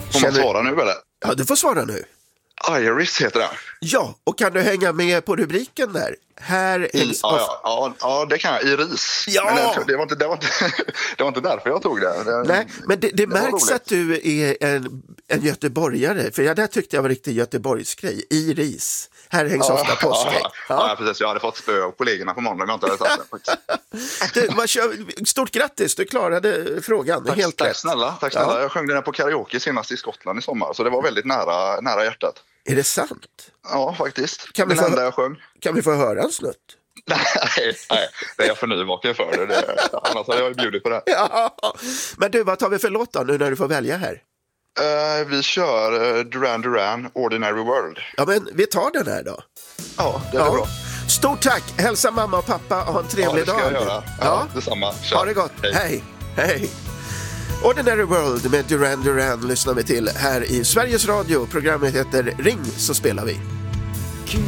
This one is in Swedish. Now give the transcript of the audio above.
Får man svara nu eller? Ja, du får svara nu. Iris heter den. Ja, och kan du hänga med på rubriken där? Här hängs ja, det kan jag. I ris. Ja! Men det var inte därför jag tog det. Nej, men det märks roligt. att du är en göteborgare. För det tyckte jag var riktigt göteborgsgrej. I ris. Här hängs ofta påskägg. Ja, precis. Jag hade fått spö av kollegorna på måndag om jag inte hade sagt det. Stort grattis, du klarade frågan. Helt rätt. Tack snälla. Ja. Jag sjöng den här på karaoke senast i Skottland i sommar. Så det var väldigt nära hjärtat. Är det sant? Ja, faktiskt. Kan vi få höra en snutt? Nej, det är jag för nyvaken för. Annars hade jag bjudit på det. Ja. Men du, vad tar vi för låt då nu när du får välja här? Vi kör Duran Duran, Ordinary World. Ja, men vi tar den här då. Ja, det är bra. Stort tack! Hälsa mamma och pappa och ha en trevlig dag. Ja, det ska jag göra. Ja, detsamma. Kör. Ha det gott. Hej. Ordinary World med Duran Duran lyssnar vi till här i Sveriges Radio. Programmet heter Ring så spelar vi.